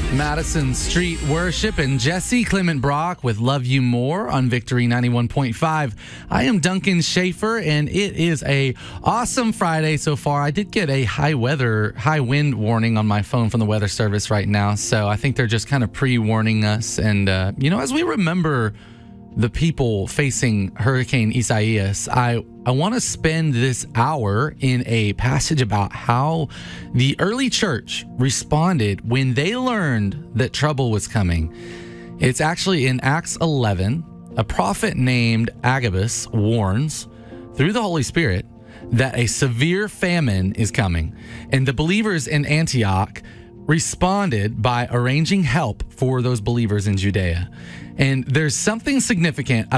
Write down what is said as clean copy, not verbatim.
Madison Street Worship and Jesse Clement Brock with Love You More on Victory 91.5. I am Duncan Schaefer, and it is a awesome Friday so far. I did get a high wind warning on my phone from the weather service right now, so I think they're just kind of pre-warning us. And, as we remember the people facing Hurricane Isaias, I want to spend this hour in a passage about how the early church responded when they learned that trouble was coming. It's actually in Acts 11. A prophet named Agabus warns through the Holy Spirit that a severe famine is coming. And the believers in Antioch responded by arranging help for those believers in Judea. And there's something significant